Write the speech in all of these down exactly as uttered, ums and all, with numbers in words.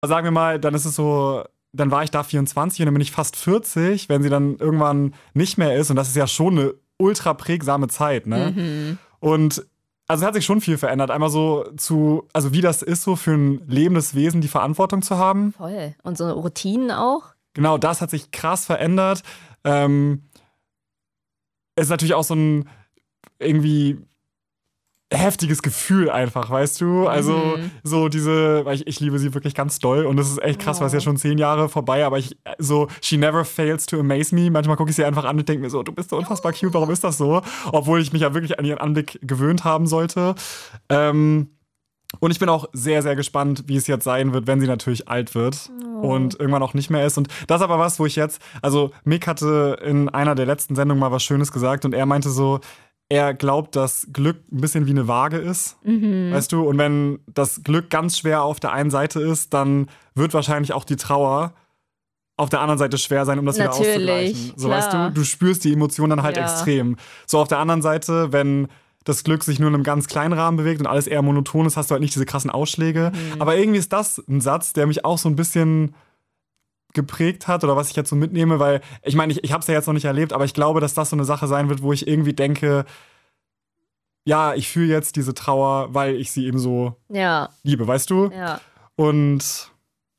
Sagen wir mal, dann ist es so, dann war ich da vierundzwanzig und dann bin ich fast vierzig, wenn sie dann irgendwann nicht mehr ist. Und das ist ja schon eine ultra prägsame Zeit, ne? Mhm. Und also es hat sich schon viel verändert. Einmal so zu, also wie das ist, so für ein lebendes Wesen die Verantwortung zu haben. Voll. Und so Routinen auch. Genau, das hat sich krass verändert. Ähm, es ist natürlich auch so ein irgendwie heftiges Gefühl einfach, weißt du? Also Mhm. so diese, weil ich, ich liebe sie wirklich ganz doll und es ist echt krass, weil es ja schon zehn Jahre vorbei, aber ich so, she never fails to amaze me. Manchmal gucke ich sie einfach an und denke mir so, du bist so unfassbar cute, warum ist das so? Obwohl ich mich ja wirklich an ihren Anblick gewöhnt haben sollte. Ähm, und ich bin auch sehr, sehr gespannt, wie es jetzt sein wird, wenn sie natürlich alt wird Oh. und irgendwann auch nicht mehr ist. Und das ist aber was, wo ich jetzt, also Mick hatte in einer der letzten Sendungen mal was Schönes gesagt und er meinte so, er glaubt, dass Glück ein bisschen wie eine Waage ist, Mhm. weißt du? Und wenn das Glück ganz schwer auf der einen Seite ist, dann wird wahrscheinlich auch die Trauer auf der anderen Seite schwer sein, um das Natürlich, wieder auszugleichen. So, klar. weißt du, du spürst die Emotion dann halt Ja. extrem. So auf der anderen Seite, wenn das Glück sich nur in einem ganz kleinen Rahmen bewegt und alles eher monoton ist, hast du halt nicht diese krassen Ausschläge. Mhm. Aber irgendwie ist das ein Satz, der mich auch so ein bisschen geprägt hat oder was ich jetzt so mitnehme, weil ich meine, ich, ich habe es ja jetzt noch nicht erlebt, aber ich glaube, dass das so eine Sache sein wird, wo ich irgendwie denke, ja, ich fühle jetzt diese Trauer, weil ich sie eben so Ja, liebe, weißt du? ja. Und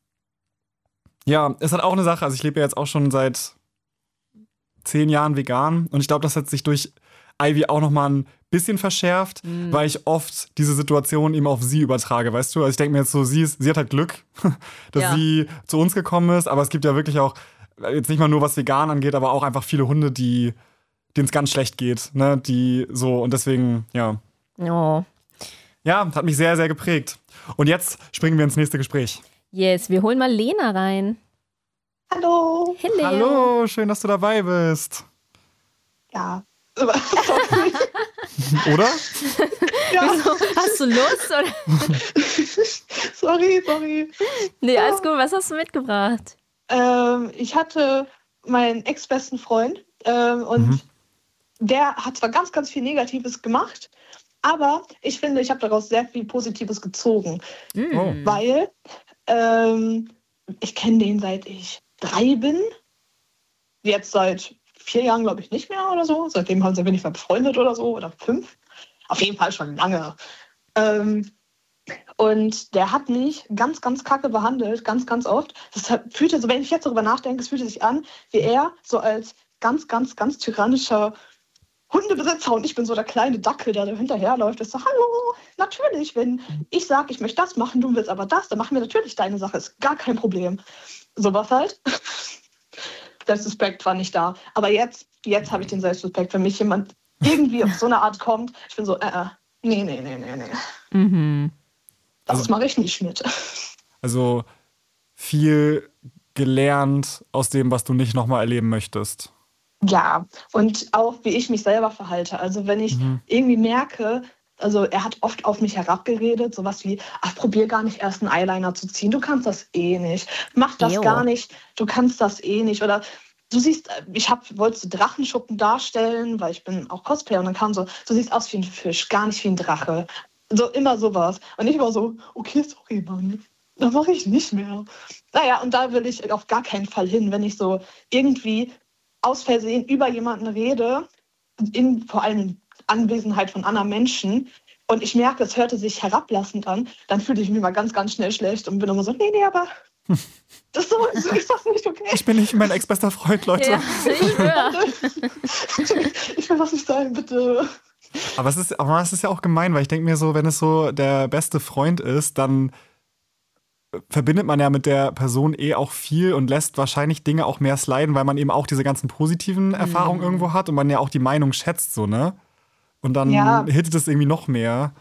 ja, es hat auch eine Sache, also ich lebe ja jetzt auch schon seit zehn Jahren vegan und ich glaube, das hat sich durch Ivy auch noch mal ein bisschen verschärft, Mhm. weil ich oft diese Situation eben auf sie übertrage, weißt du? Also ich denke mir jetzt so, sie, ist, sie hat halt Glück, dass Ja. sie zu uns gekommen ist, aber es gibt ja wirklich auch, jetzt nicht mal nur was vegan angeht, aber auch einfach viele Hunde, die denen es ganz schlecht geht, ne? Die so, und deswegen, ja. Oh. Ja, hat mich sehr, sehr geprägt. Und jetzt springen wir ins nächste Gespräch. Yes, wir holen mal Lena rein. Hallo. Hello. Hallo, schön, dass du dabei bist. Ja. Oder? Ja. Wieso? Hast du Lust? Oder? sorry, sorry. Nee, alles gut. Was hast du mitgebracht? Ähm, ich hatte meinen ex-besten Freund ähm, und Mhm. der hat zwar ganz, ganz viel Negatives gemacht, aber ich finde, ich habe daraus sehr viel Positives gezogen, Mm. Oh. weil ähm, ich kenne den seit ich drei bin. Jetzt seit vier Jahren, glaube ich, nicht mehr oder so. Seitdem haben sie bin ich befreundet oder so oder fünf. Auf jeden Fall schon lange. Ähm, und der hat mich ganz, ganz kacke behandelt, ganz, ganz oft. Das hat- fühlte so, wenn ich jetzt darüber nachdenke, es fühlte sich an, wie er so als ganz, ganz, ganz tyrannischer Hundebesitzer und ich bin so der kleine Dackel, der da hinterherläuft. Ich so, hallo, natürlich, wenn ich sage, ich möchte das machen, du willst aber das, dann machen wir natürlich deine Sache, ist gar kein Problem. Sowas halt. Selbstrespekt war nicht da. Aber jetzt, jetzt habe ich den Selbstrespekt. Wenn mich jemand irgendwie auf so eine Art kommt, ich bin so, äh, äh, nee, nee, nee, nee, nee. Mhm. Das Also- mache ich nicht mit. Also viel gelernt aus dem, was du nicht nochmal erleben möchtest. Ja, und auch wie ich mich selber verhalte. Also wenn ich Mhm. irgendwie merke, also er hat oft auf mich herabgeredet, sowas wie, ach, probier gar nicht erst einen Eyeliner zu ziehen, du kannst das eh nicht. Mach das Ew. gar nicht, du kannst das eh nicht. Oder du siehst, ich hab, wollte so Drachenschuppen darstellen, weil ich bin auch Cosplayer und dann kam so, du siehst aus wie ein Fisch, gar nicht wie ein Drache. So immer sowas. Und ich war so, okay, sorry, Mann. Das mache ich nicht mehr. Naja, und da will ich auf gar keinen Fall hin, wenn ich so irgendwie aus Versehen über jemanden rede, in vor allem in Anwesenheit von anderen Menschen, und ich merke, es hörte sich herablassend an, dann fühle ich mich mal ganz, ganz schnell schlecht und bin immer so, nee, nee, aber das ist, so, so ist das nicht okay. Ich bin nicht mein ex-bester Freund, Leute. Ja, ich höre. Ich will das nicht sein, bitte. Aber es ist, aber es ist ja auch gemein, weil ich denke mir so, wenn es so der beste Freund ist, dann verbindet man ja mit der Person eh auch viel und lässt wahrscheinlich Dinge auch mehr sliden, weil man eben auch diese ganzen positiven Erfahrungen irgendwo hat und man ja auch die Meinung schätzt, so, ne? Und dann Ja. hittet es irgendwie noch mehr.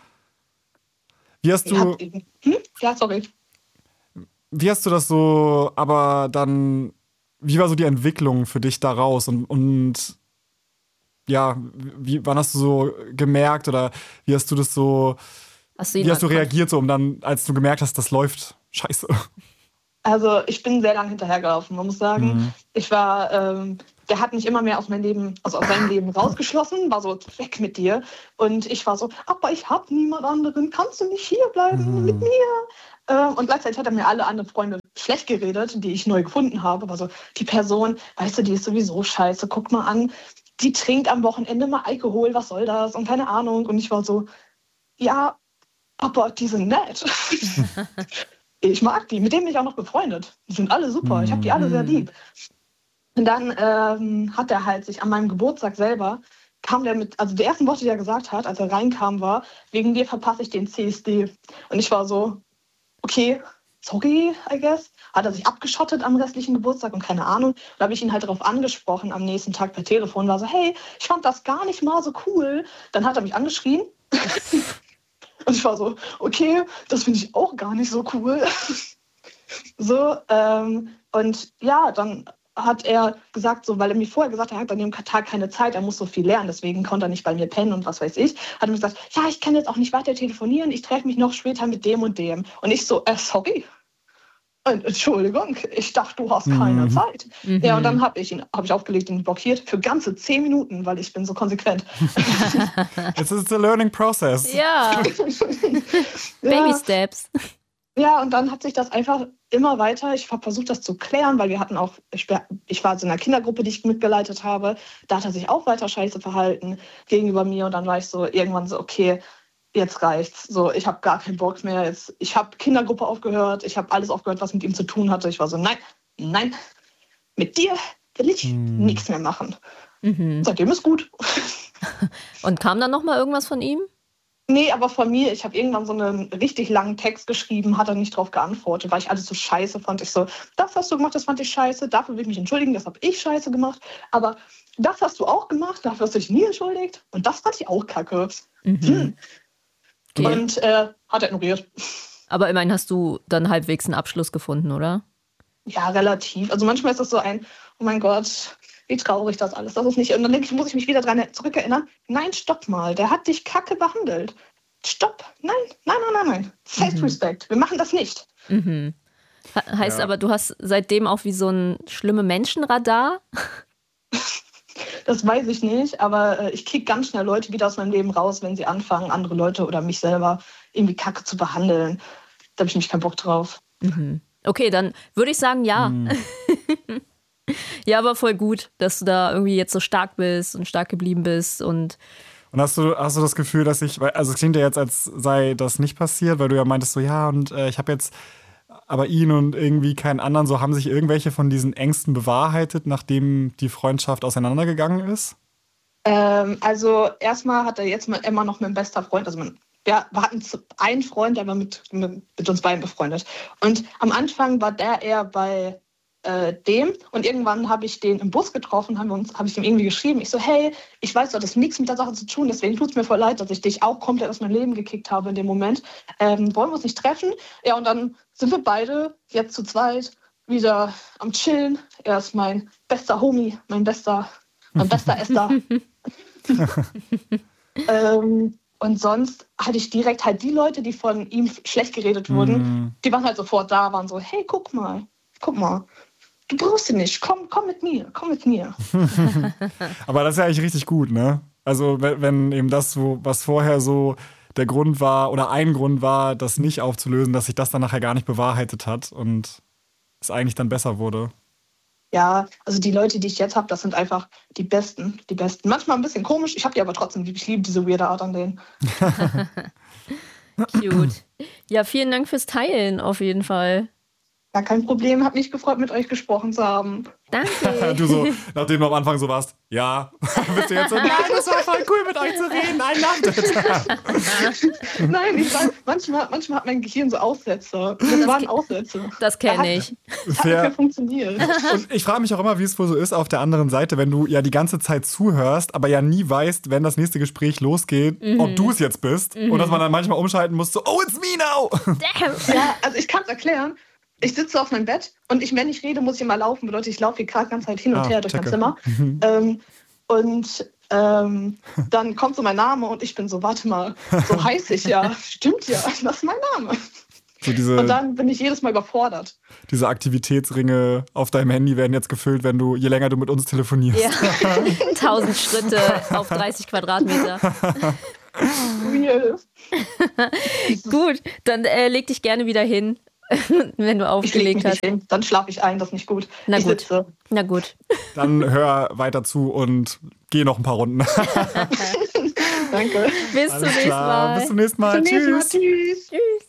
Wie hast du, Ja, hm? ja, sorry. wie hast du das so, aber dann, wie war so die Entwicklung für dich daraus und, und ja, wie, wann hast du so gemerkt oder wie hast du das so, Hast du ihn wie hast du mal- reagiert, so um dann, als du gemerkt hast, das läuft scheiße? Also ich bin sehr lange hinterhergelaufen. Man muss sagen, Mhm. ich war ähm, der hat mich immer mehr aus meinem Leben, also aus seinem Leben rausgeschlossen, war so, weg mit dir. Und ich war so, aber ich habe niemand anderen, kannst du nicht hier bleiben Mhm. mit mir? Und gleichzeitig hat er mir alle anderen Freunde schlecht geredet, die ich neu gefunden habe. War so, die Person, weißt du, die ist sowieso scheiße, guck mal an, die trinkt am Wochenende mal Alkohol, was soll das? Und keine Ahnung. Und ich war so, ja, aber die sind nett. Ich mag die, mit denen bin ich auch noch befreundet. Die sind alle super, ich habe die alle sehr lieb. Und dann ähm, hat er halt sich an meinem Geburtstag selber, kam der mit, also die ersten Worte, die er gesagt hat, als er reinkam, war, wegen dir verpasse ich den C S D. Und ich war so, okay, sorry, I guess. Hat er sich abgeschottet am restlichen Geburtstag und keine Ahnung. Da habe ich ihn halt darauf angesprochen am nächsten Tag per Telefon, war so, hey, ich fand das gar nicht mal so cool. Dann hat er mich angeschrien. Und ich war so, okay, das finde ich auch gar nicht so cool. So, ähm, und ja, dann hat er gesagt, so, weil er mir vorher gesagt hat, er hat an dem Tag keine Zeit, er muss so viel lernen, deswegen konnte er nicht bei mir pennen und was weiß ich. Hat er mir gesagt, ja, ich kann jetzt auch nicht weiter telefonieren, ich treffe mich noch später mit dem und dem. Und ich so, äh, sorry. Und, Entschuldigung, ich dachte, du hast keine Mhm. Zeit. Mhm. Ja, und dann habe ich ihn hab ich aufgelegt und ihn blockiert für ganze zehn Minuten, weil ich bin so konsequent. It's a learning process. Ja, Baby Ja. Steps. Ja, und dann hat sich das einfach immer weiter, ich habe versucht, das zu klären, weil wir hatten auch, ich, war- ich war in einer Kindergruppe, die ich mitgeleitet habe, da hat er sich auch weiter scheiße verhalten gegenüber mir und dann war ich so irgendwann so, okay, jetzt reicht's, so, ich habe gar keinen Bock mehr, jetzt, ich habe Kindergruppe aufgehört, ich habe alles aufgehört, was mit ihm zu tun hatte, ich war so, nein, nein, mit dir will ich Hm. nichts mehr machen. Mhm. Seitdem ist gut. Und kam dann noch mal irgendwas von ihm? Nee, aber von mir, ich habe irgendwann so einen richtig langen Text geschrieben, hat er nicht drauf geantwortet, weil ich alles so scheiße fand. Ich so, das hast du gemacht, das fand ich scheiße, dafür will ich mich entschuldigen, das habe ich scheiße gemacht. Aber das hast du auch gemacht, dafür hast du dich nie entschuldigt. Und das fand ich auch kacke. Mhm. Hm. Okay. Und äh, hat er ignoriert. Aber immerhin hast du dann halbwegs einen Abschluss gefunden, oder? Ja, relativ. Also manchmal ist das so ein, oh mein Gott, wie traurig das alles. Das ist nicht. Und dann denke ich, muss ich mich wieder dran zurückerinnern. Nein, stopp mal, der hat dich kacke behandelt. Stopp. Nein, nein, nein, nein, nein. Self-Respect. Wir machen das nicht. Mhm. He- heißt Ja. aber, du hast seitdem auch wie so ein schlimme Menschenradar? Das weiß ich nicht, aber äh, ich kriege ganz schnell Leute wieder aus meinem Leben raus, wenn sie anfangen, andere Leute oder mich selber irgendwie kacke zu behandeln. Da habe ich nämlich keinen Bock drauf. Mhm. Okay, dann würde ich sagen, ja. Hm. Ja, aber voll gut, dass du da irgendwie jetzt so stark bist und stark geblieben bist und Und hast du, hast du das Gefühl, dass ich, weil- also es klingt ja jetzt, als sei das nicht passiert, weil du ja meintest so, ja, und äh, ich habe jetzt aber ihn und irgendwie keinen anderen, so haben sich irgendwelche von diesen Ängsten bewahrheitet, nachdem die Freundschaft auseinandergegangen ist? Ähm, also erstmal hat er jetzt mal immer noch mein bester Freund, also man, wir hatten zu- einen Freund, der war mit, mit, mit uns beiden befreundet. Und am Anfang war der eher bei äh, dem und irgendwann habe ich den im Bus getroffen, haben wir uns, habe ich ihm irgendwie geschrieben. Ich so, hey, ich weiß, du hattest nichts mit der Sache zu tun, deswegen tut es mir voll leid, dass ich dich auch komplett aus meinem Leben gekickt habe in dem Moment. Ähm, wollen wir uns nicht treffen? Ja, und dann sind wir beide jetzt zu zweit wieder am Chillen. Er ist mein bester Homie, mein bester, mein bester Esther. ähm, und sonst hatte ich direkt halt die Leute, die von ihm schlecht geredet wurden, Mhm. die waren halt sofort da, waren so, hey, guck mal, guck mal, du brauchst ihn nicht, komm, komm mit mir, komm mit mir. Aber das ist ja eigentlich richtig gut, ne? Also wenn, wenn eben das, so, was vorher so der Grund war oder ein Grund war, das nicht aufzulösen, dass sich das dann nachher gar nicht bewahrheitet hat und es eigentlich dann besser wurde. Ja, also die Leute, die ich jetzt habe, das sind einfach die Besten, die Besten. Manchmal ein bisschen komisch, ich habe die aber trotzdem lieb. Ich liebe diese weirde Art an denen. cute. Ja, vielen Dank fürs Teilen auf jeden Fall. Gar kein Problem, hat mich gefreut, mit euch gesprochen zu haben. Danke. Du so, nachdem du am Anfang so warst, ja, bist du jetzt so, nein, das war voll cool mit euch zu reden, ein Nachmittag. Nein, ich war, manchmal, manchmal hat mein Gehirn so Aussätze. Das waren Aussätze. Das kenne ich. Hat nicht Fair. mehr funktioniert. Und ich frage mich auch immer, wie es wohl so ist auf der anderen Seite, wenn du ja die ganze Zeit zuhörst, aber ja nie weißt, wenn das nächste Gespräch losgeht, ob du es jetzt bist. Und dass man dann manchmal umschalten muss, so, oh, it's me now. Damn. Ja, also ich kann es erklären. Ich sitze auf meinem Bett und ich, wenn ich rede, muss ich immer laufen. Bedeutet, ich laufe hier gerade ganz Zeit hin und Ah, her durch mein checke. Zimmer. ähm, und ähm, dann kommt so mein Name und ich bin so, warte mal, so heiß ich ja. Stimmt ja, das ist mein Name. So diese, Und dann bin ich jedes Mal überfordert. diese Aktivitätsringe auf deinem Handy werden jetzt gefüllt, wenn du, je länger du mit uns telefonierst. Ja. tausend Schritte auf dreißig Quadratmeter. Real. Gut, dann äh, leg dich gerne wieder hin, wenn du Ich leg aufgelegt mich hast. nicht hin, dann schlafe ich ein, das ist nicht gut. Na ich gut. sitze. Na gut. Dann hör weiter zu und geh noch ein paar Runden. Danke. Bis zum Alles nächsten klar. Mal. Bis zum nächsten Mal. Zum nächsten Mal. Tschüss. Tschüss.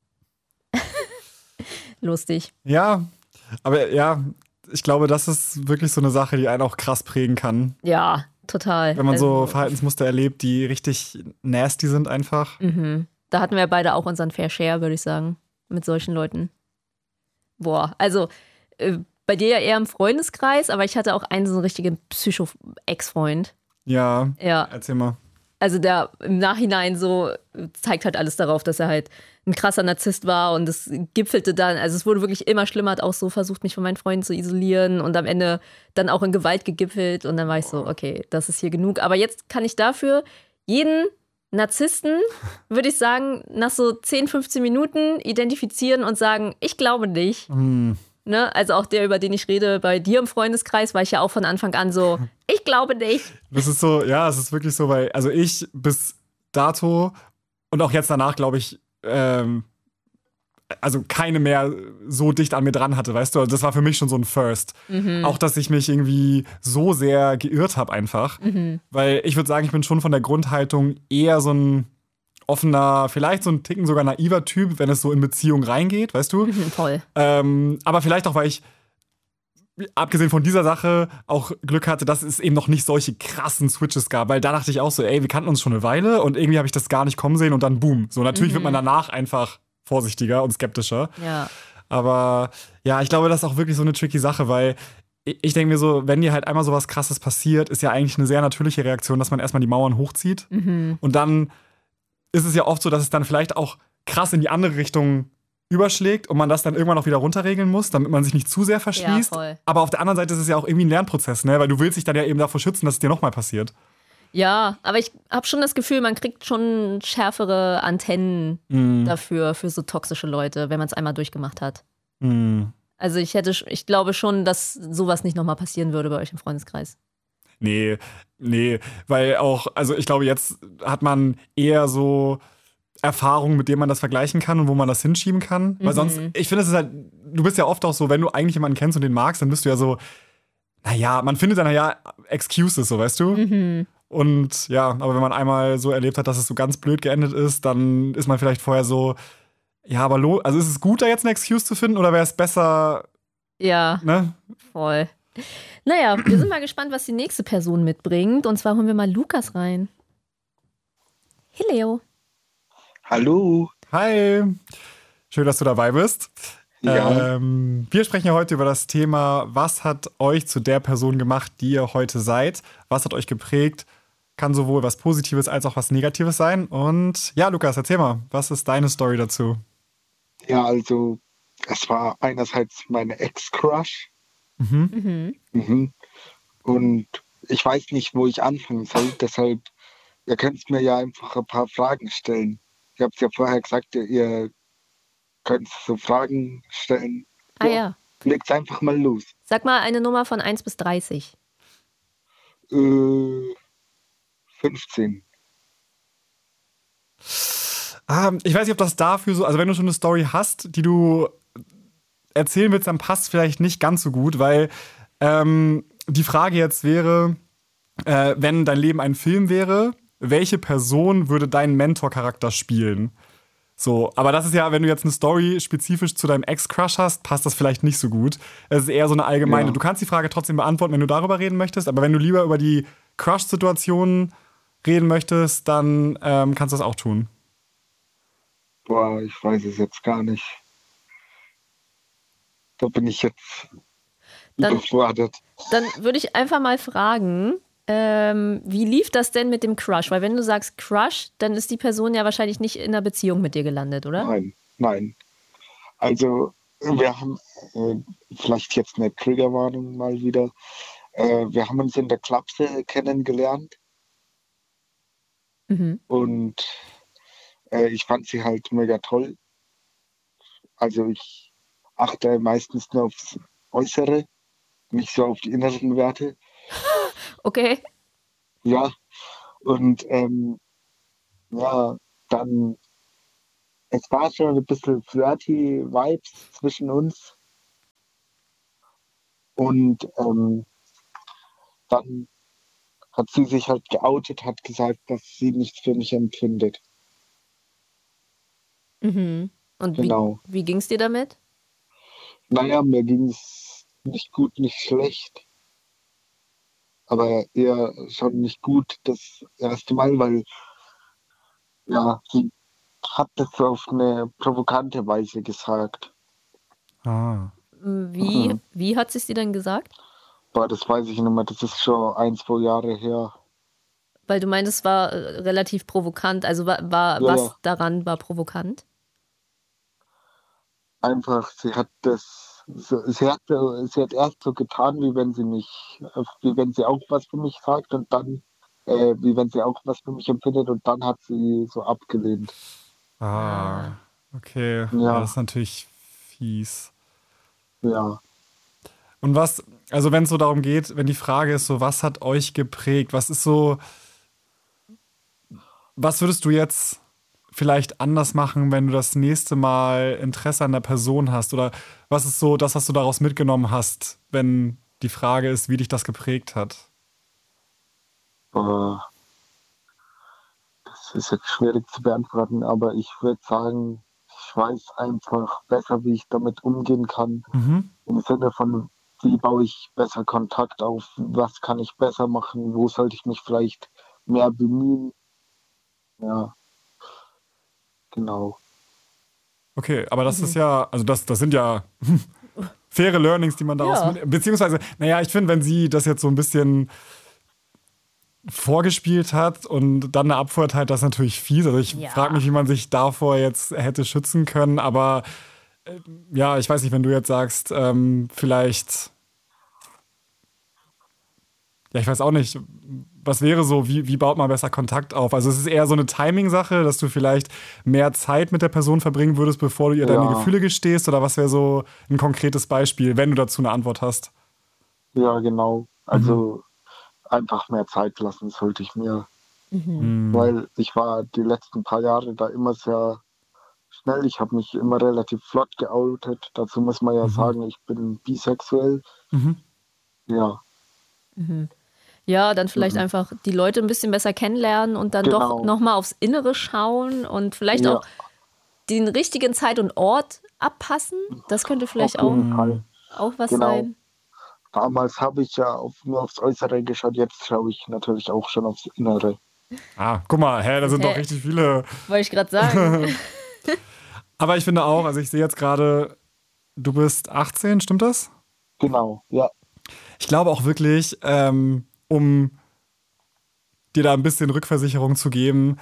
Lustig. Ja, aber ja, ich glaube, das ist wirklich so eine Sache, die einen auch krass prägen kann. Ja, total. Wenn man so Also, Verhaltensmuster erlebt, die richtig nasty sind einfach. mhm. Da hatten wir beide auch unseren Fair Share, würde ich sagen, mit solchen Leuten. Boah, also äh, bei dir ja eher im Freundeskreis, aber ich hatte auch einen so einen richtigen Psycho-Ex-Freund. Ja, Ja, erzähl mal. also der im Nachhinein so zeigt halt alles darauf, dass er halt ein krasser Narzisst war und es gipfelte dann, also es wurde wirklich immer schlimmer, hat auch so versucht, mich von meinen Freunden zu isolieren und am Ende dann auch in Gewalt gegipfelt und dann war ich so, okay, das ist hier genug. Aber jetzt kann ich dafür jeden Narzissten, würde ich sagen, nach so zehn, fünfzehn Minuten identifizieren und sagen, ich glaube nicht. Hm. Ne? Also auch der, über den ich rede, bei dir im Freundeskreis, war ich ja auch von Anfang an so, ich glaube nicht. Das ist so, ja, es ist wirklich so, weil, also ich bis dato und auch jetzt danach, glaube ich, ähm, also keine mehr so dicht an mir dran hatte, weißt du? Also das war für mich schon so ein First. Mhm. Auch, dass ich mich irgendwie so sehr geirrt habe einfach. Mhm. Weil ich würde sagen, ich bin schon von der Grundhaltung eher so ein offener, vielleicht so ein Ticken sogar naiver Typ, wenn es so in Beziehung reingeht, weißt du? Mhm, voll. Ähm, aber vielleicht auch, weil ich, abgesehen von dieser Sache, auch Glück hatte, dass es eben noch nicht solche krassen Switches gab. Weil da dachte ich auch so, ey, wir kannten uns schon eine Weile und irgendwie habe ich das gar nicht kommen sehen und dann boom. So, natürlich Mhm. wird man danach einfach vorsichtiger und skeptischer. Ja. Aber ja, ich glaube, das ist auch wirklich so eine tricky Sache, weil ich ich denke mir so, wenn dir halt einmal sowas Krasses passiert, ist ja eigentlich eine sehr natürliche Reaktion, dass man erstmal die Mauern hochzieht. Mhm. Und dann ist es ja oft so, dass es dann vielleicht auch krass in die andere Richtung überschlägt und man das dann irgendwann auch wieder runterregeln muss, damit man sich nicht zu sehr verschließt. Ja, voll. Aber auf der anderen Seite ist es ja auch irgendwie ein Lernprozess, ne? Weil du willst dich dann ja eben davor schützen, dass es dir nochmal passiert. Ja, aber ich habe schon das Gefühl, man kriegt schon schärfere Antennen Mhm. dafür, für so toxische Leute, wenn man es einmal durchgemacht hat. Mhm. Also ich hätte, sch- ich glaube schon, dass sowas nicht nochmal passieren würde bei euch im Freundeskreis. Nee, nee, weil auch, also ich glaube, jetzt hat man eher so Erfahrungen, mit denen man das vergleichen kann und wo man das hinschieben kann. Weil Mhm. sonst, ich finde, es ist halt, du bist ja oft auch so, wenn du eigentlich jemanden kennst und den magst, dann bist du ja so, naja, man findet dann ja Excuses, so weißt du? Mhm. Und ja, aber wenn man einmal so erlebt hat, dass es so ganz blöd geendet ist, dann ist man vielleicht vorher so, ja, aber lo also ist es gut, da jetzt eine Excuse zu finden oder wäre es besser, Ja, ne? voll. Naja, wir sind mal gespannt, was die nächste Person mitbringt. Und zwar holen wir mal Lukas rein. Hey Leo. Hallo. Hi, schön, dass du dabei bist. Ja. Ähm, wir sprechen ja heute über das Thema, was hat euch zu der Person gemacht, die ihr heute seid? Was hat euch geprägt? Kann sowohl was Positives als auch was Negatives sein. Und ja, Lukas, erzähl mal, was ist deine Story dazu? Ja, also es war einerseits meine Ex-Crush. Mhm. Mhm. Mhm. Und ich weiß nicht, wo ich anfangen soll. Deshalb, ihr könnt mir ja einfach ein paar Fragen stellen. Ich habe es ja vorher gesagt, ihr, ihr könnt so Fragen stellen. Ah ja. Legt's einfach mal los. Sag mal eine Nummer von eins bis dreißig. Äh, fünfzehn. Ah, ich weiß nicht, ob das dafür so, also wenn du schon eine Story hast, die du erzählen willst, dann passt vielleicht nicht ganz so gut, weil ähm, die Frage jetzt wäre, äh, wenn dein Leben ein Film wäre, welche Person würde deinen Mentor-Charakter spielen? So, aber das ist ja, wenn du jetzt eine Story spezifisch zu deinem Ex-Crush hast, passt das vielleicht nicht so gut. Es ist eher so eine allgemeine. Ja. Du kannst die Frage trotzdem beantworten, wenn du darüber reden möchtest, aber wenn du lieber über die Crush-Situationen reden möchtest, dann ähm, kannst du das auch tun. Boah, ich weiß es jetzt gar nicht. Da bin ich jetzt Dann- überfordert. Dann würde ich einfach mal fragen, ähm, wie lief das denn mit dem Crush? Weil wenn du sagst Crush, dann ist die Person ja wahrscheinlich nicht in einer Beziehung mit dir gelandet, oder? Nein, nein. Also wir haben äh, vielleicht jetzt eine Triggerwarnung mal wieder. Äh, wir haben uns in der Klapse kennengelernt Mhm. und äh, ich fand sie halt mega toll. Also ich achte meistens nur aufs Äußere, nicht so auf die inneren Werte. Okay. Ja, und ähm, ja, dann, es war schon ein bisschen flirty Vibes zwischen uns. Und ähm, dann hat sie sich halt geoutet, hat gesagt, dass sie nichts für mich empfindet. Mhm. Und wie, Genau. wie ging es dir damit? Naja, mir ging es nicht gut, nicht schlecht. Aber eher schon nicht gut das erste Mal, weil ja, sie hat das so auf eine provokante Weise gesagt. Ah. Wie, Mhm. wie hat sie es dir denn gesagt? Boah, das weiß ich nicht mehr, das ist schon ein, zwei Jahre her. Weil du meintest, es war äh, relativ provokant. Also war, war Ja, was ja, daran war provokant? einfach, sie hat das, so, sie hat, so- sie hat erst so getan, wie wenn sie mich, äh, wie wenn sie auch was für mich sagt und dann, äh, wie wenn sie auch was für mich empfindet und dann hat sie so abgelehnt. Ah. Okay. Ja, das ist Ja, natürlich fies. ja. Und was, also wenn es so darum geht, wenn die Frage ist, so, was hat euch geprägt? Was ist so, was würdest du jetzt vielleicht anders machen, wenn du das nächste Mal Interesse an der Person hast? Oder was ist so das, was du daraus mitgenommen hast, wenn die Frage ist, wie dich das geprägt hat? Äh, Das ist jetzt schwierig zu beantworten, aber ich würde sagen, ich weiß einfach besser, wie ich damit umgehen kann. Mhm. Im Sinne von, wie baue ich besser Kontakt auf, was kann ich besser machen, wo sollte ich mich vielleicht mehr bemühen. Ja, genau. Okay, aber das ist Mhm. ja, also das, das sind ja faire Learnings, die man daraus Ja. mit. Beziehungsweise, naja, ich finde, wenn sie das jetzt so ein bisschen vorgespielt hat und dann eine Abfuhr erteilt, das ist natürlich fies. Also ich Ja. frage mich, wie man sich davor jetzt hätte schützen können, aber äh, ja, ich weiß nicht, wenn du jetzt sagst, ähm, vielleicht, ja, ich weiß auch nicht, was wäre so, wie, wie baut man besser Kontakt auf? Also es ist eher so eine Timing-Sache, dass du vielleicht mehr Zeit mit der Person verbringen würdest, bevor du ihr deine Ja, Gefühle gestehst, oder was wäre so ein konkretes Beispiel, wenn du dazu eine Antwort hast? ja, genau. Mhm. Also einfach mehr Zeit lassen sollte ich mir, Mhm. Mhm. weil ich war die letzten paar Jahre da immer sehr schnell. Ich habe mich immer relativ flott geoutet. Dazu muss man ja Mhm. sagen, ich bin bisexuell. Mhm. Ja, Mhm. Ja, dann vielleicht mhm. einfach die Leute ein bisschen besser kennenlernen und dann doch Genau. nochmal aufs Innere schauen und vielleicht auch Ja, den richtigen Zeit und Ort abpassen. Das könnte auf vielleicht auch, jeden Fall. Mhm. auch was Genau. sein. Damals habe ich ja auf, nur aufs Äußere geschaut, jetzt schaue ich natürlich auch schon aufs Innere. Ah, guck mal, hä, da sind doch Hä? richtig viele. Wollte ich gerade sagen. Aber ich finde auch, also ich sehe jetzt gerade, du bist achtzehn, stimmt das? Genau, ja, Ich glaube auch wirklich, ähm, um dir da ein bisschen Rückversicherung zu geben,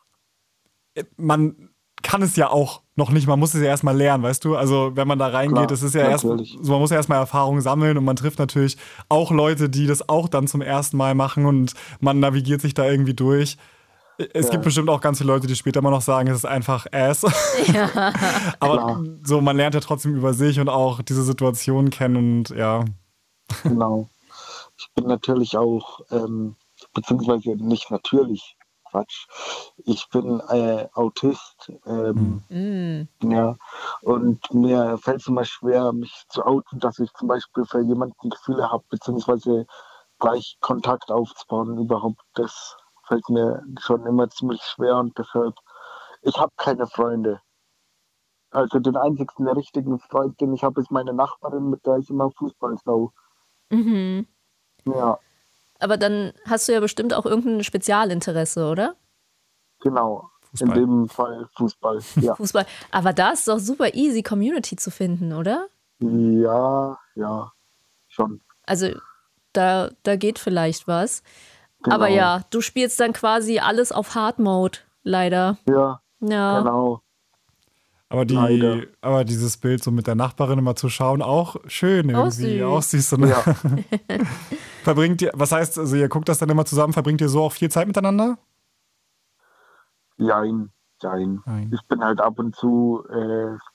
man kann es ja auch noch nicht, man muss es ja erstmal lernen, weißt du? Also wenn man da reingeht, klar, das ist ja erst, natürlich. so man muss ja erstmal Erfahrung sammeln und man trifft natürlich auch Leute, die das auch dann zum ersten Mal machen und man navigiert sich da irgendwie durch. Es gibt Ja, bestimmt auch ganz viele Leute, die später immer noch sagen, es ist einfach Ass. Ja. Aber klar, so, man lernt ja trotzdem über sich und auch diese Situation kennen und ja. genau. Ich bin natürlich auch, ähm, beziehungsweise nicht natürlich, Quatsch. Ich bin äh, Autist, Hm. ähm, Mm. ja, und mir fällt es immer schwer, mich zu outen, dass ich zum Beispiel für jemanden Gefühle habe, beziehungsweise gleich Kontakt aufzubauen überhaupt. Das fällt mir schon immer ziemlich schwer und deshalb, ich habe keine Freunde. Also den einzigsten richtigen Freund, den ich habe, ist meine Nachbarin, mit der ich immer Fußball schaue. Mhm. Ja, Aber dann hast du ja bestimmt auch irgendein Spezialinteresse, oder? genau. In Fußball. dem Fall Fußball. Ja, Fußball. Aber da ist es doch super easy, Community zu finden, oder? ja, ja, schon. Also da, da geht vielleicht was. Aber Genau. ja, du spielst dann quasi alles auf Hard Mode, leider. Ja, Ja. genau. Aber Leider. die, aber dieses Bild so mit der Nachbarin immer zu schauen, auch schön Auch irgendwie. Auch süß. süß. So, ne? Ja, Verbringt ihr, was heißt, also ihr guckt das dann immer zusammen, verbringt ihr so auch viel Zeit miteinander? jein, jein. Nein. Ich bin halt ab und zu äh,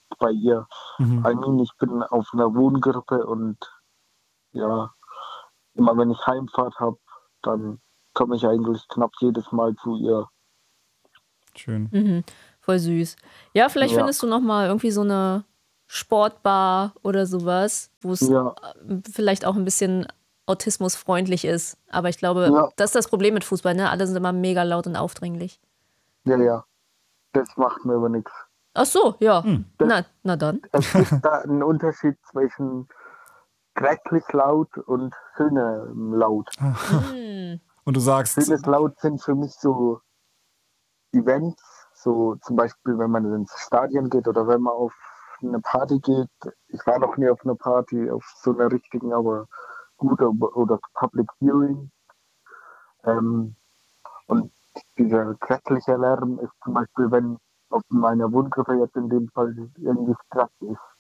bei ihr. Mhm. I mean, ich bin auf einer Wohngruppe und ja, immer wenn ich Heimfahrt habe, dann komme ich eigentlich knapp jedes Mal zu ihr. Schön. Mhm. Voll süß. Ja, vielleicht Ja. findest du noch mal irgendwie so eine Sportbar oder sowas, wo es Ja, äh, vielleicht auch ein bisschen autismusfreundlich ist. Aber ich glaube, Ja. das ist das Problem mit Fußball, ne? Alle sind immer mega laut und aufdringlich. ja, ja. Das macht mir aber nichts. Ach so, ja. Hm. Na, na dann. Es gibt da einen Unterschied zwischen grässlich laut und schöne laut. Hm. Und du sagst, Schönes laut sind für mich so Events, so zum Beispiel, wenn man ins Stadion geht oder wenn man auf eine Party geht. Ich war noch nie auf einer Party, auf so einer richtigen, aber gut oder Public Viewing. Ähm, und dieser grässliche Lärm ist zum Beispiel, wenn auf meiner Wohngruppe jetzt in dem Fall irgendwie Stress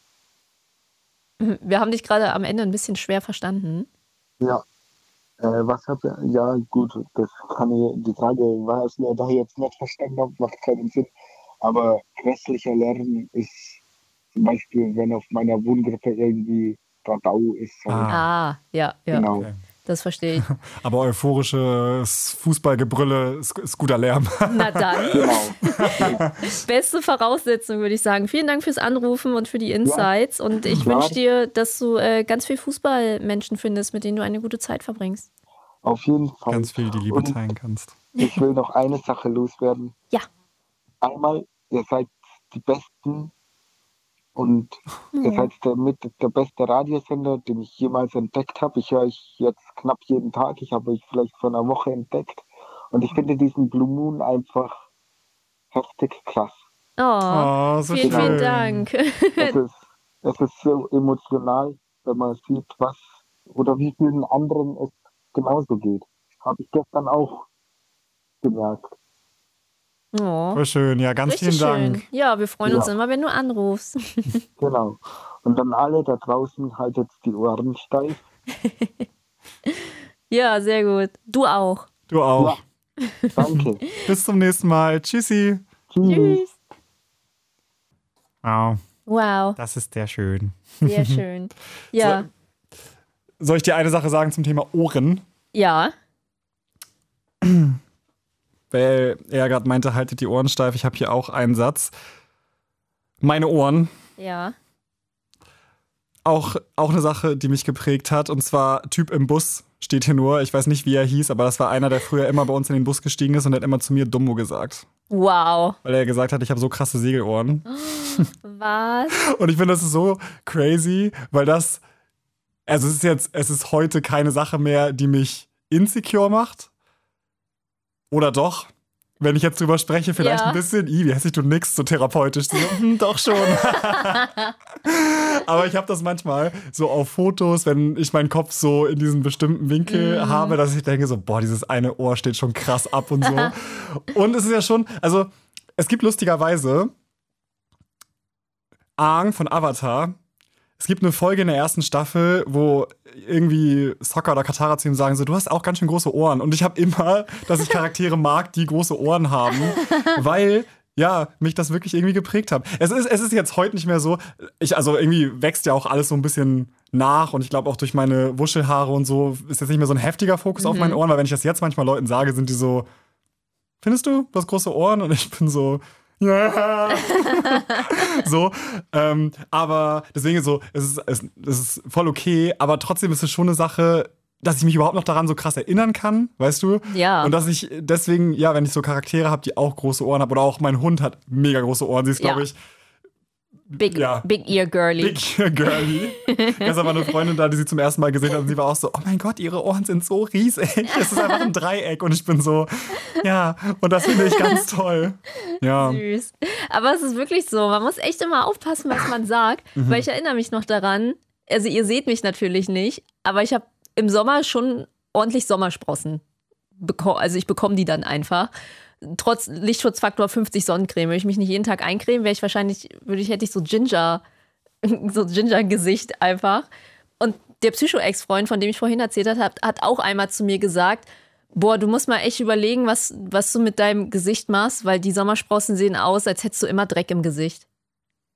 ist. Wir haben dich gerade am Ende ein bisschen schwer verstanden. Ja. Äh, was hab ich? Ja, gut, das kann ich, die Frage war es mir da jetzt nicht verstanden habe, macht keinen Sinn. Aber grässlicher Lärm ist zum Beispiel, wenn auf meiner Wohngruppe irgendwie Radau ist. Halt. Ah. Ah, ja, ja. Genau. Okay. Das verstehe ich. aber euphorisches Fußballgebrülle ist, ist guter Lärm. Na dann. Genau. Beste Voraussetzung, würde ich sagen. Vielen Dank fürs Anrufen und für die Insights. Und ich Ja. wünsche dir, dass du äh, ganz viel Fußballmenschen findest, mit denen du eine gute Zeit verbringst. Auf jeden Fall. Ganz viel die Liebe Und teilen kannst. ich will noch eine Sache loswerden. Ja. Einmal, ihr seid die Besten und ihr seid der, mit der beste Radiosender, den ich jemals entdeckt habe. Ich höre euch jetzt knapp jeden Tag. Ich habe euch vielleicht vor einer Woche entdeckt. Und ich finde diesen Blue Moon einfach heftig krass. Oh, Oh, so vielen, schön. vielen Dank. Es ist, es ist so emotional, wenn man sieht, was oder wie vielen anderen es genauso geht. Habe ich gestern auch gemerkt. Oh, Voll schön. Ja, ganz richtig vielen Dank. schön. Ja, wir freuen uns Ja. immer, wenn du anrufst. Genau. Und dann alle da draußen haltet die Ohren steif. Ja, sehr gut. Du auch. Du auch. Ja. Danke. Bis zum nächsten Mal. Tschüssi. Tschüss. Tschüss. Wow, Wow, das ist sehr schön. sehr schön. Ja, Soll ich dir eine Sache sagen zum Thema Ohren? ja. Weil er gerade meinte, haltet die Ohren steif. Ich habe hier auch einen Satz. Meine Ohren. Ja. Auch, auch eine Sache, die mich geprägt hat. Und zwar Typ im Bus steht hier nur. Ich weiß nicht, wie er hieß, aber das war einer, der früher immer bei uns in den Bus gestiegen ist und hat immer zu mir Dummo gesagt. Wow. Weil er gesagt hat, ich habe so krasse Segelohren. Was? Und ich finde, das ist so crazy, weil das, also es ist jetzt, es ist heute keine Sache mehr, die mich insecure macht. Oder doch? Wenn ich jetzt drüber spreche, vielleicht Ja. ein bisschen, i, wie hässlich, du nix, so therapeutisch. So, hm, doch schon. Aber ich habe das manchmal so auf Fotos, wenn ich meinen Kopf so in diesem bestimmten Winkel Mhm. habe, dass ich denke so, boah, dieses eine Ohr steht schon krass ab und so. Und es ist ja schon, also es gibt lustigerweise Aang von Avatar. Es gibt eine Folge in der ersten Staffel, wo irgendwie Sokka oder Katara zu ihm sagen so, du hast auch ganz schön große Ohren. Und ich habe immer, dass ich Charaktere mag, die große Ohren haben, weil ja, mich das wirklich irgendwie geprägt hat. Es ist, es ist jetzt heute nicht mehr so, ich, also irgendwie wächst ja auch alles so ein bisschen nach und ich glaube auch durch meine Wuschelhaare und so ist jetzt nicht mehr so ein heftiger Fokus auf meinen Ohren, weil wenn ich das jetzt manchmal Leuten sage, sind die so, findest du, du hast große Ohren? Und ich bin so, ja. so, ähm, aber deswegen so, es ist, es, es ist voll okay, aber trotzdem ist es schon eine Sache, dass ich mich überhaupt noch daran so krass erinnern kann, weißt du? Ja. Und dass ich deswegen, ja, wenn ich so Charaktere habe, die auch große Ohren haben, oder auch mein Hund hat mega große Ohren, sie ist, Ja. glaube ich, Big, Ja. Big Ear Girly. big girly. Gestern war eine Freundin da, die sie zum ersten Mal gesehen hat und sie war auch so, oh mein Gott, ihre Ohren sind so riesig. Es ist einfach ein Dreieck und ich bin so, ja, und das finde ich ganz toll. Ja. Süß. Aber es ist wirklich so, man muss echt immer aufpassen, was man sagt, Mhm. weil ich erinnere mich noch daran, also ihr seht mich natürlich nicht, aber ich habe im Sommer schon ordentlich Sommersprossen bekommen, also ich bekomme die dann einfach. Trotz Lichtschutzfaktor fünfzig Sonnencreme, würde ich mich nicht jeden Tag eincremen, wäre ich wahrscheinlich, würde ich, hätte ich so Ginger, so Ginger-Gesicht einfach. Und der Psycho-Ex-Freund, von dem ich vorhin erzählt habe, hat auch einmal zu mir gesagt, boah, du musst mal echt überlegen, was, was du mit deinem Gesicht machst, weil die Sommersprossen sehen aus, als hättest du immer Dreck im Gesicht.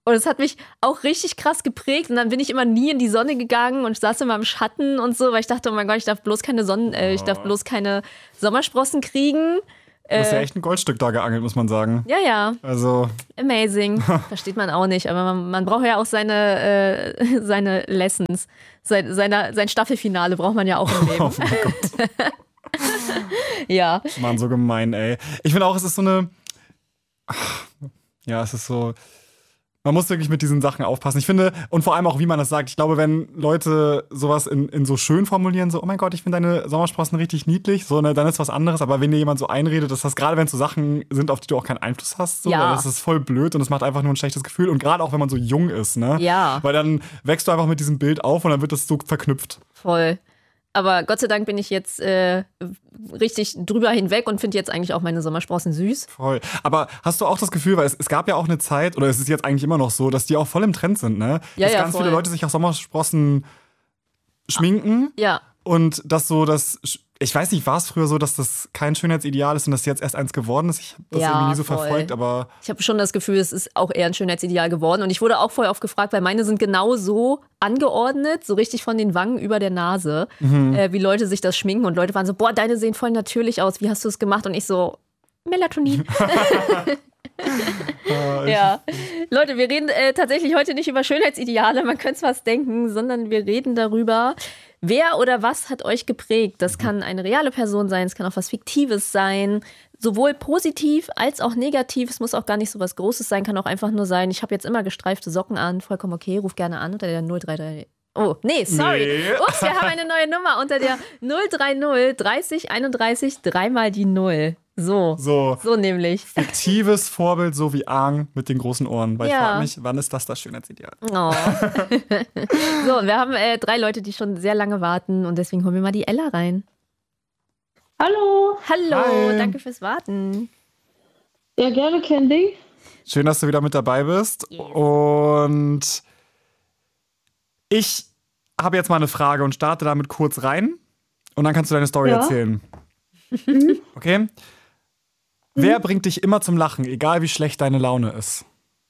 Und es hat mich auch richtig krass geprägt. Und dann bin ich immer nie in die Sonne gegangen und saß immer im Schatten und so, weil ich dachte, oh mein Gott, ich darf bloß keine Sonnen, äh, ich darf bloß keine Sommersprossen kriegen. Du hast ja echt ein Goldstück da geangelt, muss man sagen. Ja, ja. Also. Amazing. Versteht man auch nicht. Aber man, man braucht ja auch seine, äh, seine Lessons. Sein, seine, sein Staffelfinale braucht man ja auch im Leben. Oh mein Gott. Ja. Mann, so gemein, ey. Ich finde auch, es ist so eine. Ja, es ist so. Man muss wirklich mit diesen Sachen aufpassen. Ich finde, und vor allem auch, wie man das sagt, ich glaube, wenn Leute sowas in, in so schön formulieren, so, oh mein Gott, ich finde deine Sommersprossen richtig niedlich, so, ne, dann ist was anderes. Aber wenn dir jemand so einredet, dass das gerade, wenn es so Sachen sind, auf die du auch keinen Einfluss hast, so, Ja. dann ist das voll blöd und es macht einfach nur ein schlechtes Gefühl. Und gerade auch, wenn man so jung ist, ne? Ja. Weil dann wächst du einfach mit diesem Bild auf und dann wird das so verknüpft. Voll. Aber Gott sei Dank bin ich jetzt äh, richtig drüber hinweg und finde jetzt eigentlich auch meine Sommersprossen süß. Voll. Aber hast du auch das Gefühl, weil es, es gab ja auch eine Zeit, oder es ist jetzt eigentlich immer noch so, dass die auch voll im Trend sind, ne? Ja, dass ja, ganz voll. viele Leute sich auch Sommersprossen schminken. Ja. Und das so, dass, ich weiß nicht, war es früher so, dass das kein Schönheitsideal ist und das jetzt erst eins geworden ist? Ich habe das Ja, irgendwie nie so voll. verfolgt, aber Ich habe schon das Gefühl, es ist auch eher ein Schönheitsideal geworden. Und ich wurde auch vorher oft gefragt, weil meine sind genau so angeordnet, so richtig von den Wangen über der Nase, Mhm. äh, wie Leute sich das schminken. Und Leute waren so, boah, deine sehen voll natürlich aus. Wie hast du es gemacht? Und ich so, Melatonin. äh, Ja. Leute, wir reden äh, tatsächlich heute nicht über Schönheitsideale, man könnte es fast denken, sondern wir reden darüber, wer oder was hat euch geprägt. Das kann eine reale Person sein, es kann auch was Fiktives sein, sowohl positiv als auch negativ. Es muss auch gar nicht so was Großes sein, kann auch einfach nur sein, ich habe jetzt immer gestreifte Socken an, vollkommen okay, ruf gerne an unter der null drei drei. Oh, nee, sorry. Nee. Ups, wir haben eine neue Nummer unter der null drei null dreißig einunddreißig, dreimal die Null. So, so so nämlich. fiktives Vorbild, so wie Aang mit den großen Ohren. Weil ich Ja. frage mich, wann ist das das Schönheitsideal? Oh. So, und wir haben äh, drei Leute, die schon sehr lange warten und deswegen holen wir mal die Ella rein. Hallo. Hallo, Hi. danke fürs Warten. Ja, gerne, Candy. Schön, dass du wieder mit dabei bist. Yes. Und ich habe jetzt mal eine Frage und starte damit kurz rein. Und dann kannst du deine Story Ja. erzählen. Okay? Wer bringt dich immer zum Lachen, egal wie schlecht deine Laune ist?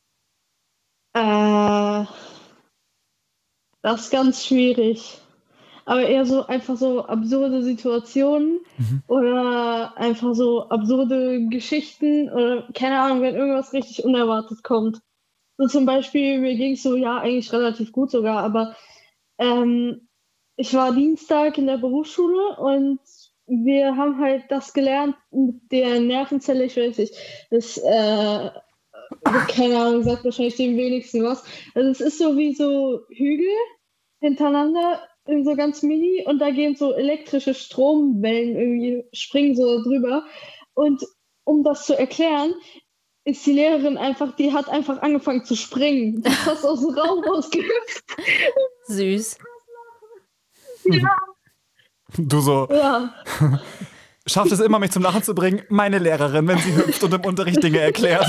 Äh, das ist ganz schwierig. Aber eher so einfach so absurde Situationen oder einfach so absurde Geschichten oder keine Ahnung, wenn irgendwas richtig unerwartet kommt. So zum Beispiel, mir ging es so, ja, eigentlich relativ gut sogar, aber ähm, ich war Dienstag in der Berufsschule und wir haben halt das gelernt mit der Nervenzelle, ich weiß nicht, das, äh, keine Ahnung, sagt wahrscheinlich dem wenigsten was. Also es ist so wie so Hügel hintereinander, in so ganz mini und da gehen so elektrische Stromwellen irgendwie, springen so drüber. Und um das zu erklären, ist die Lehrerin einfach, die hat einfach angefangen zu springen. Die ist fast aus dem Raum rausgehüpft. Süß. Ja, Du so, ja. schafft es immer, mich zum Lachen zu bringen? Meine Lehrerin, wenn sie hüpft und im Unterricht Dinge erklärt.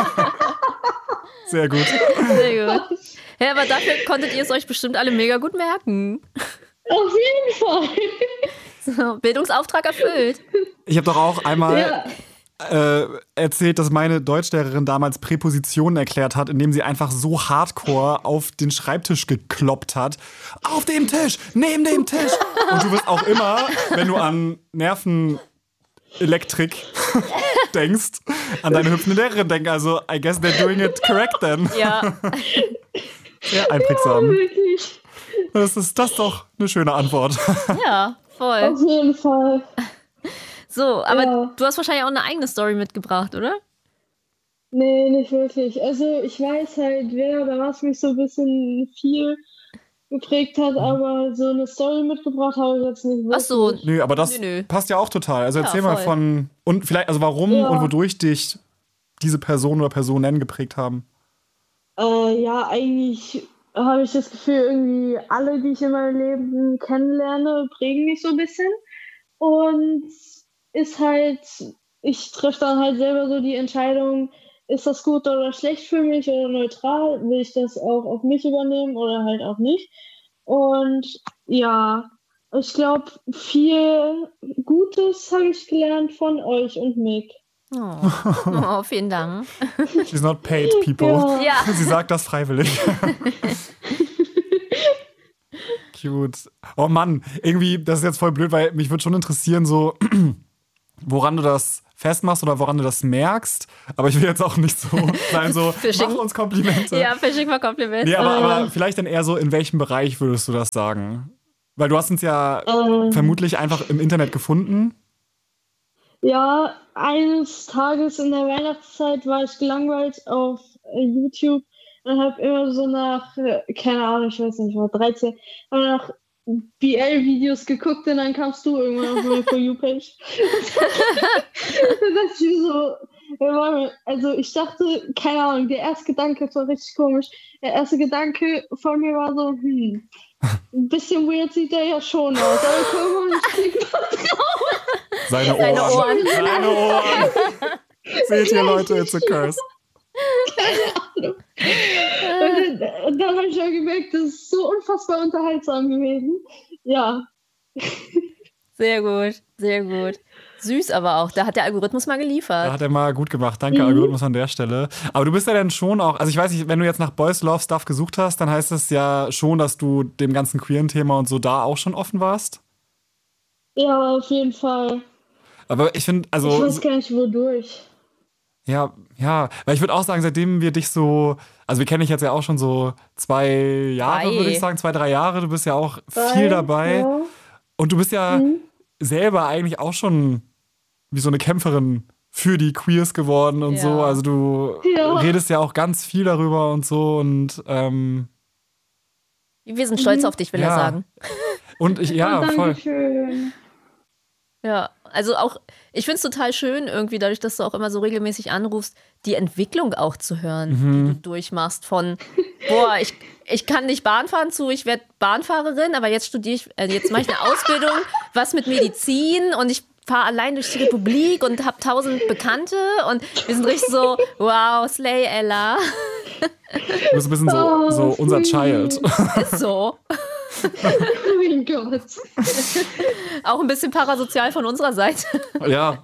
Sehr gut. Sehr gut. Ja, aber dafür konntet ihr es euch bestimmt alle mega gut merken. Auf jeden Fall. So, Bildungsauftrag erfüllt. Ich habe doch auch einmal Ja. äh, erzählt, dass meine Deutschlehrerin damals Präpositionen erklärt hat, indem sie einfach so hardcore auf den Schreibtisch gekloppt hat. Auf dem Tisch, neben dem Tisch. Und du wirst auch immer, wenn du an Nervenelektrik denkst, an deine hüpfende Lehrerin denken. Also, I guess they're doing it correct then. Ja. Sehr einprägsam. Wirklich. Das ist das ist doch eine schöne Antwort. Ja, voll. Auf jeden Fall. So, aber Ja. du hast wahrscheinlich auch eine eigene Story mitgebracht, oder? Nee, nicht wirklich. Also ich weiß halt, wer oder was mich so ein bisschen viel geprägt hat, aber so eine Story mitgebracht habe ich jetzt nicht wirklich. Ach so, Nö, aber das Nö, nö. passt ja auch total. Also Ja, erzähl mal voll. von, und vielleicht, also warum Ja. und wodurch dich diese Person oder Personen geprägt haben. Äh, ja, eigentlich habe ich das Gefühl, irgendwie alle, die ich in meinem Leben kennenlerne, prägen mich so ein bisschen. Und ist halt, ich treffe dann halt selber so die Entscheidung, ist das gut oder schlecht für mich oder neutral? Will ich das auch auf mich übernehmen oder halt auch nicht? Und ja, ich glaube, viel Gutes habe ich gelernt von euch und Mick. Oh, oh vielen Dank. She's not paid, people. Ja. Ja. Sie sagt das freiwillig. Cute. Oh Mann, irgendwie, das ist jetzt voll blöd, weil mich würde schon interessieren, so, woran du das festmachst oder woran du das merkst. Aber ich will jetzt auch nicht so sein, so, mach uns Komplimente. Ja, Fishing war Kompliment. Nee, aber, aber vielleicht dann eher so, in welchem Bereich würdest du das sagen? Weil du hast uns ja ähm, vermutlich einfach im Internet gefunden. Ja, eines Tages in der Weihnachtszeit war ich gelangweilt auf YouTube und habe immer so nach, keine Ahnung, ich weiß nicht, ich war dreizehn, aber nach B L-Videos geguckt und dann kamst du irgendwann auf meine For You-Page. Und dann dachte ich so, also ich dachte, keine Ahnung, der erste Gedanke war richtig komisch. Der erste Gedanke von mir war so, hm, ein bisschen weird sieht der ja schon aus, aber guck mal, ich krieg was drauf. Seine Ohren. Seine Ohren. Seine Ohren. Seht ihr, Leute, it's a curse. Keine Ahnung. Und dann, und dann habe ich auch gemerkt, das ist so unfassbar unterhaltsam gewesen. Ja. Sehr gut, sehr gut. Süß aber auch. Da hat der Algorithmus mal geliefert. Da hat er mal gut gemacht. Danke, mhm. Algorithmus an der Stelle. Aber du bist ja dann schon auch, also ich weiß nicht, wenn du jetzt nach Boys Love Stuff gesucht hast, dann heißt das ja schon, dass du dem ganzen queeren Thema und so da auch schon offen warst? Ja, auf jeden Fall. Aber ich finde, also... Ich weiß gar nicht, wodurch. Ja, ja, weil ich würde auch sagen, seitdem wir dich so, also wir kennen dich jetzt ja auch schon so zwei Jahre, würde ich sagen, zwei, drei Jahre, du bist ja auch Drei, viel dabei ja. Und du bist ja mhm. selber eigentlich auch schon wie so eine Kämpferin für die Queers geworden und ja. so, also du ja. redest ja auch ganz viel darüber und so und ähm, wir sind stolz mhm. auf dich, will ja. er sagen. Und ich, ja, oh, voll. Schön. Ja, also auch, ich finde es total schön, irgendwie dadurch, dass du auch immer so regelmäßig anrufst, die Entwicklung auch zu hören, mhm. die du durchmachst von, boah, ich, ich kann nicht Bahn fahren zu, ich werde Bahnfahrerin, aber jetzt studiere ich, äh, jetzt mache ich eine Ausbildung, was mit Medizin und ich fahre allein durch die Republik und habe tausend Bekannte und wir sind richtig so, wow, Slay Ella. Du bist ein bisschen so, oh, so unser Child. Ist so. Oh mein Gott. Auch ein bisschen parasozial von unserer Seite. Ja.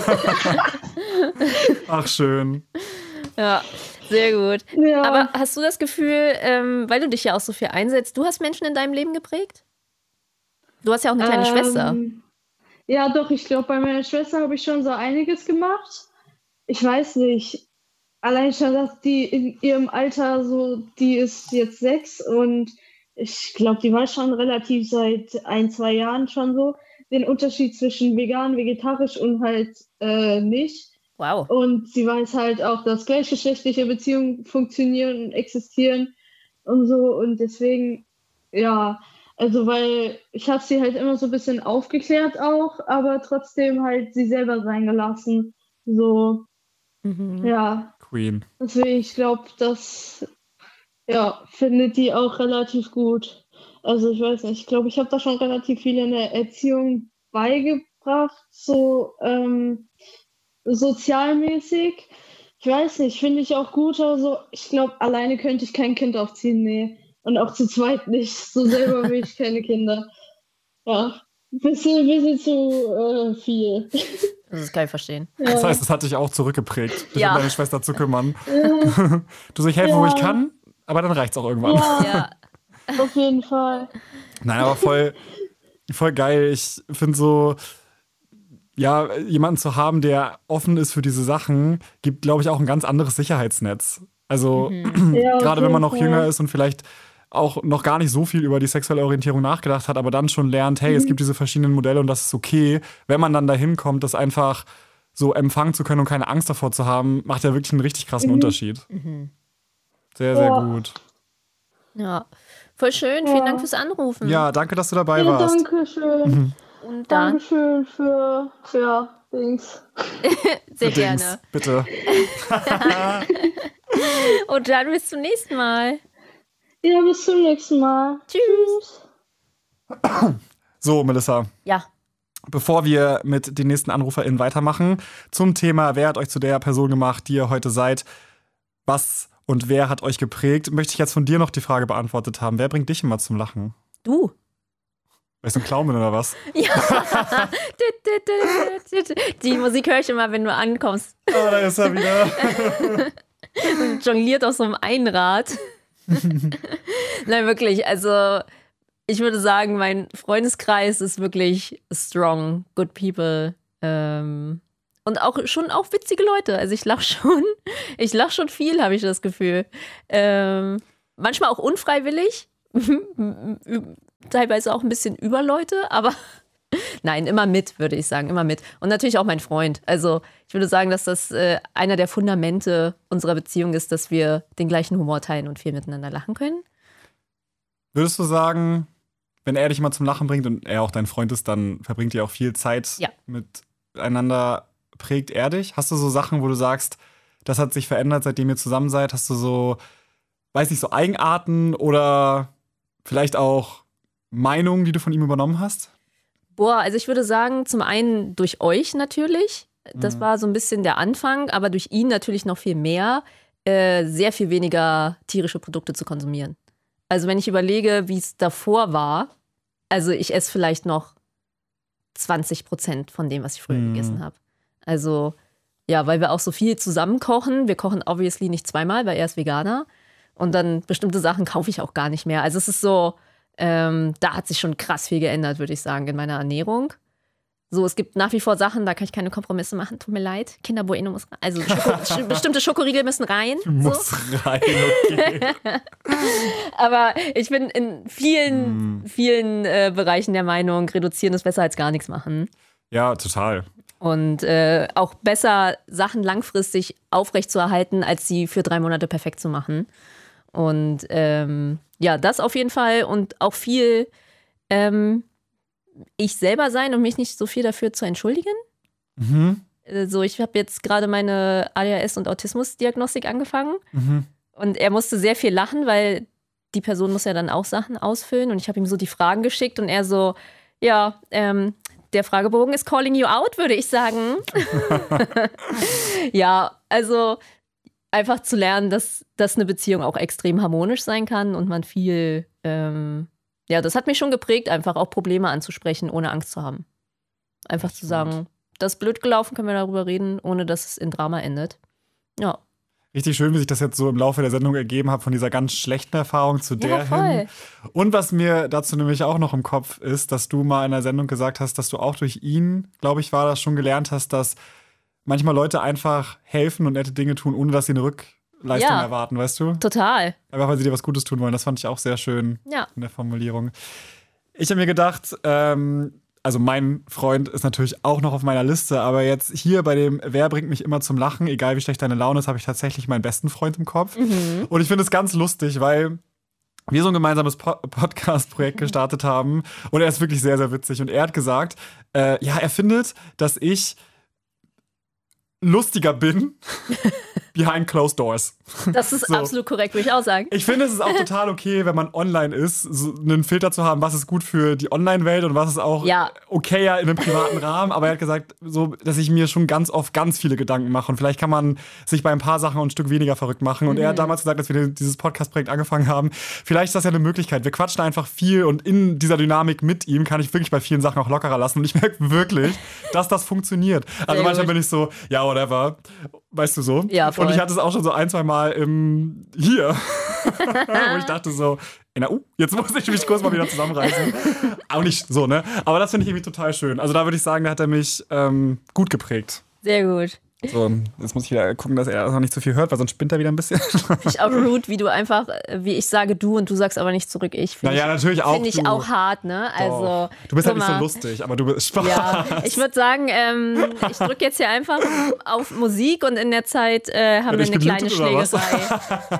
Ach, schön. Ja, sehr gut. Ja. Aber hast du das Gefühl, ähm, weil du dich ja auch so viel einsetzt, du hast Menschen in deinem Leben geprägt? Du hast ja auch eine kleine ähm, Schwester. Ja, doch, ich glaube, bei meiner Schwester habe ich schon so einiges gemacht. Ich weiß nicht. Allein schon, dass die in ihrem Alter so, die ist jetzt sechs und ich glaube, die weiß schon relativ seit ein, zwei Jahren schon so den Unterschied zwischen vegan, vegetarisch und halt äh, nicht. Wow. Und sie weiß halt auch, dass gleichgeschlechtliche Beziehungen funktionieren und existieren und so. Und deswegen, ja, also weil ich habe sie halt immer so ein bisschen aufgeklärt auch, aber trotzdem halt sie selber sein gelassen. So, mhm. ja. Queen. Deswegen, ich glaube, das ja, findet die auch relativ gut. Also ich weiß nicht, ich glaube, ich habe da schon relativ viel in der Erziehung beigebracht, so ähm, sozialmäßig. Ich weiß nicht, finde ich auch gut. Also ich glaube, alleine könnte ich kein Kind aufziehen, nee. Und auch zu zweit nicht. So selber will ich keine Kinder. Ja, ein bisschen, bisschen zu äh, viel. Das kann ich verstehen. Ja. Das heißt, es hat dich auch zurückgeprägt, dich ja. um deine Schwester zu kümmern. Ja. Du so, ich helfe, ja. wo ich kann, aber dann reicht's auch irgendwann. Ja, ja. Auf jeden Fall. Nein, aber voll, voll geil. Ich finde so, ja, jemanden zu haben, der offen ist für diese Sachen, gibt, glaube ich, auch ein ganz anderes Sicherheitsnetz. Also Mhm. Ja, gerade auf wenn man jeden noch Fall. jünger ist und vielleicht auch noch gar nicht so viel über die sexuelle Orientierung nachgedacht hat, aber dann schon lernt, hey, es gibt diese verschiedenen Modelle und das ist okay. Wenn man dann dahin kommt, das einfach so empfangen zu können und keine Angst davor zu haben, macht ja wirklich einen richtig krassen Mhm. Unterschied. Mhm. Sehr, sehr Ja. gut. Ja, voll schön. Ja. Vielen Dank fürs Anrufen. Ja, danke, dass du dabei Ja, warst. danke schön. Mhm. Und dann Dankeschön für, für Dings. sehr Dings, gerne. bitte. Und dann bis zum nächsten Mal. Ja, bis zum nächsten Mal. Tschüss. So, Melissa. Ja. Bevor wir mit den nächsten AnruferInnen weitermachen, zum Thema, wer hat euch zu der Person gemacht, die ihr heute seid, was und wer hat euch geprägt, möchte ich jetzt von dir noch die Frage beantwortet haben. Wer bringt dich immer zum Lachen? Du. Weil ich so ein Clown bin oder was? Ja. Die Musik höre ich immer, wenn du ankommst. Oh, da ist er wieder. Und jongliert auf so einem Einrad. Nein, wirklich. Also, ich würde sagen, mein Freundeskreis ist wirklich strong, good people. Ähm, und auch schon auch witzige Leute. Also, ich lache schon. Ich lache schon viel, habe ich das Gefühl. Ähm, manchmal auch unfreiwillig. Teilweise auch ein bisschen über Leute, aber nein, immer mit, würde ich sagen, immer mit. Und natürlich auch mein Freund. Also ich würde sagen, dass das äh, einer der Fundamente unserer Beziehung ist, dass wir den gleichen Humor teilen und viel miteinander lachen können. Würdest du sagen, wenn er dich mal zum Lachen bringt und er auch dein Freund ist, dann verbringt ihr auch viel Zeit ja. miteinander, prägt er dich? Hast du so Sachen, wo du sagst, das hat sich verändert, seitdem ihr zusammen seid? Hast du so, weiß nicht, so Eigenarten oder vielleicht auch Meinungen, die du von ihm übernommen hast? Boah, also ich würde sagen, zum einen durch euch natürlich. Das Mhm. war so ein bisschen der Anfang, aber durch ihn natürlich noch viel mehr, äh, sehr viel weniger tierische Produkte zu konsumieren. Also wenn ich überlege, wie es davor war, also ich esse vielleicht noch zwanzig Prozent von dem, was ich früher Mhm. gegessen habe. Also ja, weil wir auch so viel zusammen kochen. Wir kochen obviously nicht zweimal, weil er ist Veganer. Und dann bestimmte Sachen kaufe ich auch gar nicht mehr. Also es ist so, ähm, da hat sich schon krass viel geändert, würde ich sagen, in meiner Ernährung. So, es gibt nach wie vor Sachen, da kann ich keine Kompromisse machen, tut mir leid. Kinder Bueno muss rein. Also Schoko, sch- bestimmte Schokoriegel müssen rein. So. Muss rein, okay. Aber ich bin in vielen, Mm. vielen äh, Bereichen der Meinung, reduzieren ist besser als gar nichts machen. Ja, total. Und äh, auch besser, Sachen langfristig aufrechtzuerhalten, als sie für drei Monate perfekt zu machen. Und ähm, ja, das auf jeden Fall. Und auch viel ähm, ich selber sein und mich nicht so viel dafür zu entschuldigen. Mhm. So, ich habe jetzt gerade meine A D H S- und Autismusdiagnostik angefangen. Mhm. Und er musste sehr viel lachen, weil die Person muss ja dann auch Sachen ausfüllen. Und ich habe ihm so die Fragen geschickt und er so, ja, ähm, der Fragebogen ist calling you out, würde ich sagen. Ja, also einfach zu lernen, dass, dass eine Beziehung auch extrem harmonisch sein kann und man viel, ähm, ja, das hat mich schon geprägt, einfach auch Probleme anzusprechen, ohne Angst zu haben. Einfach zu sagen, das ist blöd gelaufen, können wir darüber reden, ohne dass es in Drama endet. Ja. Richtig schön, wie sich das jetzt so im Laufe der Sendung ergeben hat, von dieser ganz schlechten Erfahrung zu der Ja, voll. hin. Und was mir dazu nämlich auch noch im Kopf ist, dass du mal in der Sendung gesagt hast, dass du auch durch ihn, glaube ich, war das schon gelernt hast, dass manchmal Leute einfach helfen und nette Dinge tun, ohne dass sie eine Rückleistung Ja. erwarten, weißt du? Total. Einfach, weil sie dir was Gutes tun wollen. Das fand ich auch sehr schön Ja. in der Formulierung. Ich habe mir gedacht, ähm, also mein Freund ist natürlich auch noch auf meiner Liste, aber jetzt hier bei dem Wer bringt mich immer zum Lachen, egal wie schlecht deine Laune ist, habe ich tatsächlich meinen besten Freund im Kopf. Mhm. Und ich finde es ganz lustig, weil wir so ein gemeinsames Po- Podcast-Projekt gestartet haben und er ist wirklich sehr, sehr witzig. Und er hat gesagt, äh, ja, er findet, dass ich lustiger bin behind closed doors. Das ist So. absolut korrekt, würde ich auch sagen. Ich finde, es ist auch total okay, wenn man online ist, so einen Filter zu haben, was ist gut für die Online-Welt und was ist auch Ja. okayer in einem privaten Rahmen. Aber er hat gesagt, so, dass ich mir schon ganz oft ganz viele Gedanken mache. Und vielleicht kann man sich bei ein paar Sachen ein Stück weniger verrückt machen. Und Mhm. er hat damals gesagt, als wir dieses Podcast-Projekt angefangen haben, vielleicht ist das ja eine Möglichkeit. Wir quatschen einfach viel und in dieser Dynamik mit ihm kann ich wirklich bei vielen Sachen auch lockerer lassen. Und ich merke wirklich, dass das funktioniert. Also Sehr manchmal gut. bin ich so, ja, whatever. Weißt du so? Ja, voll. Und ich hatte es auch schon so ein, zwei Mal im hier, wo ich dachte so, na, uh, jetzt muss ich mich kurz mal wieder zusammenreißen. Auch nicht so, ne? Aber das finde ich irgendwie total schön. Also da würde ich sagen, da hat er mich ähm, gut geprägt. Sehr gut. So, jetzt muss ich wieder gucken, dass er noch nicht zu viel hört, weil sonst spinnt er wieder ein bisschen. Finde ich auch rude, wie du einfach, äh, wie ich sage du und du sagst aber nicht zurück ich. Finde Naja, ich, natürlich auch Finde ich du. auch hart, ne? Also, Doch. Du bist halt guck nicht so mal. lustig, aber du bist Spaß. Ja, ich würde sagen, ähm, ich drücke jetzt hier einfach auf Musik und in der Zeit äh, haben Werd wir ich eine kleine gemutet oder was? Schlägerei.